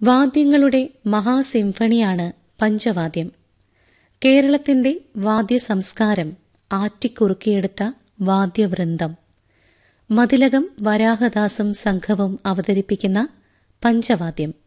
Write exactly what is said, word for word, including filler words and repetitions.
വാദ്യങ്ങളുടെ മഹാസിംഫണിയാണ് പഞ്ചവാദ്യം. കേരളത്തിന്റെ വാദ്യസംസ്കാരം ആറ്റിക്കുറുക്കിയെടുത്ത വാദ്യവൃന്ദം. മതിലകം വരാഹദാസും സംഘവും അവതരിപ്പിക്കുന്ന പഞ്ചവാദ്യം.